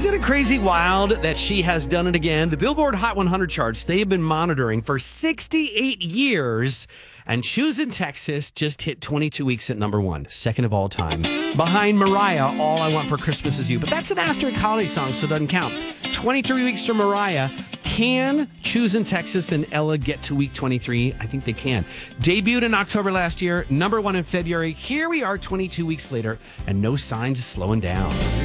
Isn't it crazy wild that she has done it again? The Billboard Hot 100 charts, they have been monitoring for 68 years. And Choosing Texas just hit 22 weeks at number one, second of all time. Behind Mariah, All I Want for Christmas Is You. But that's an asterisk holiday song, so it doesn't count. 23 weeks from Mariah. Can Choosing Texas and Ella get to week 23? I think they can. Debuted in October last year, number one in February. Here we are 22 weeks later, and no signs of slowing down.